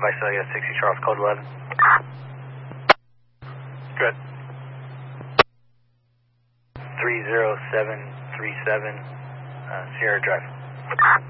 Visalia 60 Charles, code 11. Good. 30737, Sierra Drive.